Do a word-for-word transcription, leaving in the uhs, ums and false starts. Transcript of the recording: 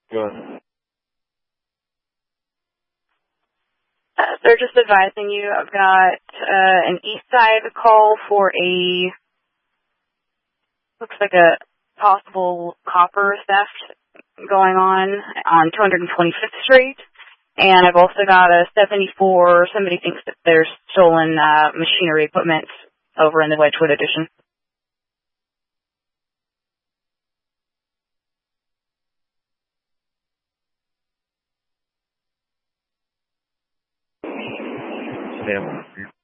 Good. Uh, they're just advising you. I've got uh, an east side call for a, looks like a possible copper theft going on on two hundred twenty-fifth Street. And I've also got a seventy-four, somebody thinks that there's stolen uh, machinery equipment over in the Wedgwood Edition. Yeah.